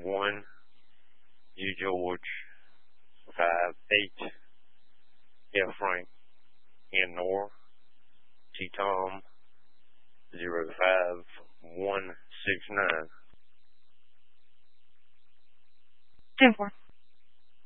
1, G George, 5, 8, F Frank, N Nor, T Tom, 0 5,